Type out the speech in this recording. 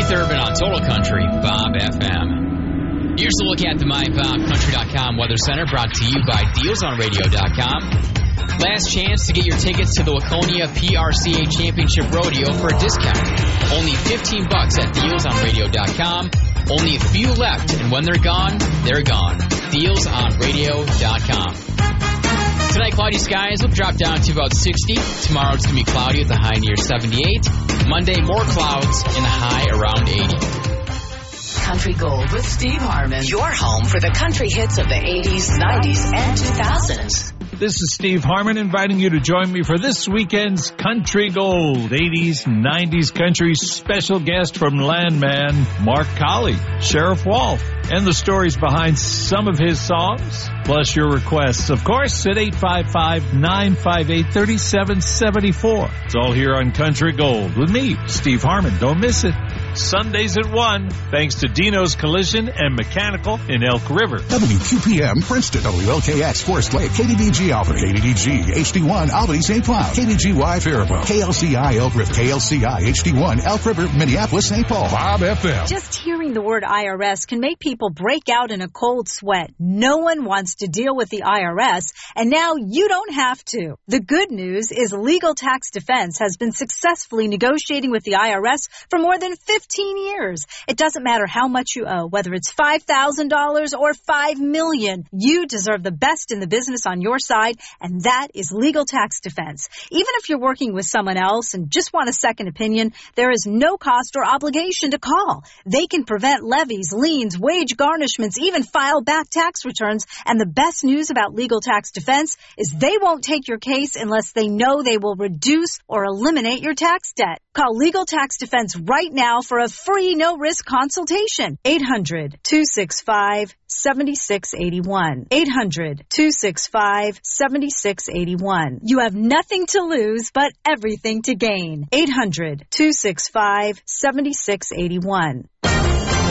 Keith Urban on Total Country, Bob FM. Here's a look at the MyBobCountry.com Weather Center, brought to you by DealsOnRadio.com. Last chance to get your tickets to the Waconia PRCA Championship Rodeo for a discount. Only $15 at DealsOnRadio.com. Only a few left, and when they're gone, they're gone. DealsOnRadio.com. Tonight, cloudy skies will drop down to about 60. Tomorrow, it's going to be cloudy with a high near 78. Monday, more clouds and a high around 80. Country Gold with Steve Harmon. Your home for the country hits of the 80s, 90s, and 2000s. This is Steve Harmon inviting you to join me for this weekend's Country Gold 80s, 90s country special guest from Landman, Mark Colley, Sheriff Wolf, and the stories behind some of his songs, plus your requests, of course, at 855-958-3774. It's all here on Country Gold with me, Steve Harmon. Don't miss it. Sundays at 1, thanks to Dino's Collision and Mechanical in Elk River. WQPM, Princeton, WLKX, Forest Lake, KDDG Alpha, KDDG, HD1, Albany, St. Cloud, KDGY, Faribault, KLCI, Elk River, KLCI, HD1, Elk River, Minneapolis, St. Paul, Bob FM. Just hearing the word IRS can make people break out in a cold sweat. No one wants to deal with the IRS, and now you don't have to. The good news is Legal Tax Defense has been successfully negotiating with the IRS for more than 15 years. It doesn't matter how much you owe, whether it's $5,000 or $5 million. You deserve the best in the business on your side, and that is Legal Tax Defense. Even if you're working with someone else and just want a second opinion, there is no cost or obligation to call. They can prevent levies, liens, wage garnishments, even file back tax returns. And the best news about Legal Tax Defense is they won't take your case unless they know they will reduce or eliminate your tax debt. Call Legal Tax Defense right now for a free no-risk consultation. 800-265-7681. 800-265-7681. You have nothing to lose but everything to gain. 800-265-7681.